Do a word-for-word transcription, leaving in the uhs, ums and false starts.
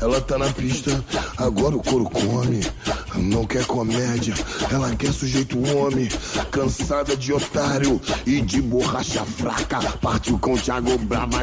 ela tá na pista, agora o couro come. Não quer comédia, ela quer sujeito homem. Cansada de otário e de borracha fraca. Partiu com o Thiago Brava